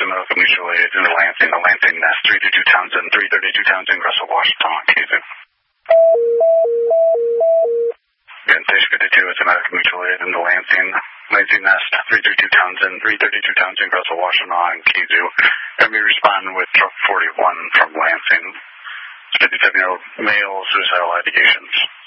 American Mutual Aid in the Lansing Nest, 332 Townsend, 332 Townsend, Russell, Washington, Kizu. Again, station 52 is American Mutual Aid in the Lansing Nest, 332 Townsend, 332 Townsend, Russell, Washington, Kizu. And we respond with truck 41 from Lansing. 57-year-old male, suicidal ideations.